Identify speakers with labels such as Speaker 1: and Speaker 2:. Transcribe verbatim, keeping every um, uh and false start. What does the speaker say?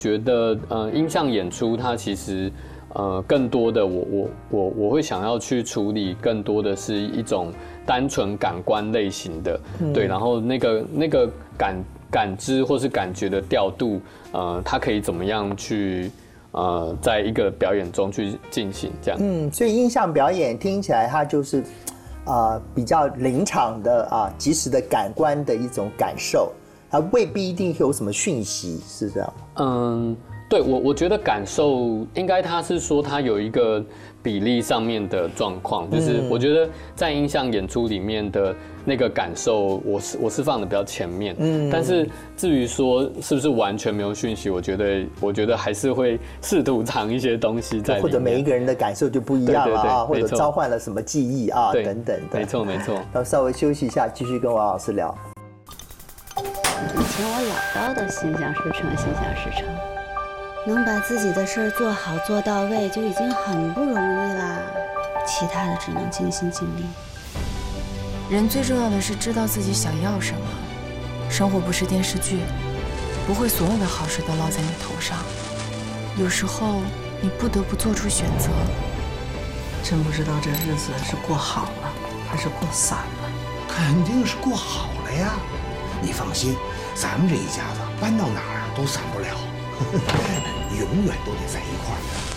Speaker 1: 觉得呃，音像演出它其实呃更多的我我我我会想要去处理更多的是一种单纯感官类型的，嗯、对，然后那个那个感感知或是感觉的调度，呃，它可以怎么样去呃在一个表演中去进行这样。
Speaker 2: 嗯，所以音像表演听起来它就是。呃，比较临场的啊，即时的感官的一种感受，它未必一定有什么讯息，是这样。
Speaker 1: 嗯，对我我觉得感受应该他是说他有一个比例上面的状况，就是我觉得在音像演出里面的那个感受，我是我是放的比较前面，嗯，但是至于说是不是完全没有讯息，我觉得我觉得还是会试图藏一些东西在里面，
Speaker 2: 或者每一个人的感受就不一样了啊，或者召唤了什么记忆啊等等的，
Speaker 1: 没错没错。
Speaker 2: 那稍微休息一下，继续跟王老师聊。
Speaker 3: 以前我老叨的心想事成，心想事成，能把自己的事儿做好做到位就已经很不容易啦，其他的只能尽心尽力。
Speaker 4: 人最重要的是知道自己想要什么。生活不是电视剧，不会所有的好事都落在你头上。有时候你不得不做出选择。
Speaker 5: 真不知道这日子是过好了还是过散了。
Speaker 6: 肯定是过好了呀，你放心，咱们这一家子搬到哪儿都散不了，永远都得在一块儿。